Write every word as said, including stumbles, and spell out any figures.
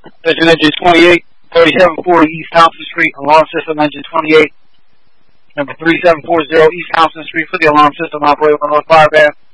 Station engine twenty-eight, thirty-seven forty East Thompson Street, alarm system engine twenty-eight, number thirty-seven forty East Thompson Street for the alarm system operator on North Fireband.